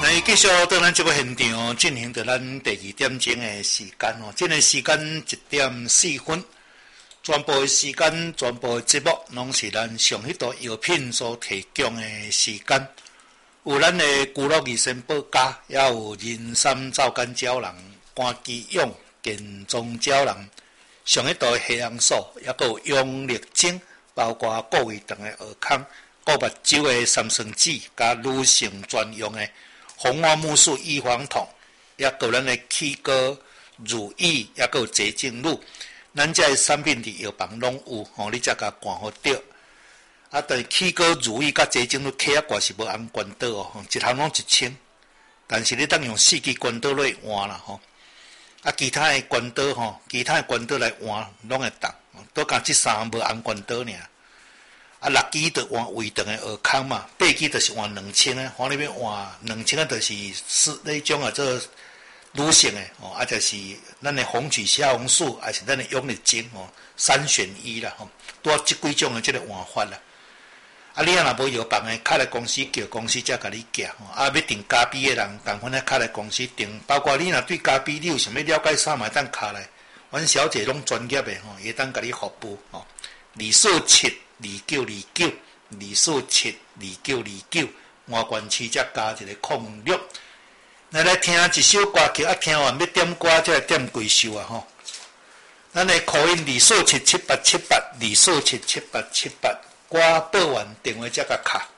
来继续到咱这个现场进行着咱第2点钟的时间哦，这个时间1点4分，全部的时间、全部的节目，拢是咱上迄道药品所提供的时间。有咱的居乐益生保家，也有人参皂苷胶囊、肝肌用健壮胶囊，上迄道黑红素，也有用力精，包括各位肠的耳孔、顾目睭的三酸酯，加女性专用的红花木素预防痛，也有咱的起膏乳液，也有洁净露，咱这产品伫药房拢有，吼，你才甲看好着。啊，但是起膏乳液甲洁净露起啊，是无红关岛哦，一项拢1000，但是你当用4支关岛来换啦吼。啊，其他的关岛吼，其他的关岛来换拢会当，都甲这3无红关岛尔。啊，6支就换胃肠的耳孔嘛，8支就是换2000的，反正要换2000的，就是那种啊，做女性的哦，啊，就是咱的红曲虾红素，还是咱的用力精哦，3选1啦吼，多这几种的这个换法啦。啊，你若无药房的，卡来公司叫公司才甲你寄吼。啊，要订咖啡的人，同款咧卡来公司订，包括你若对咖啡你有想要了解啥嘛，当卡来，阮小姐拢专业的吼，会当甲你服务吼。2472929，2472929，换关区才加一个06。来听一首歌曲，啊，听完要点歌才来点几首啊吼。咱的口音2477878，2477878，歌报完电话才甲卡。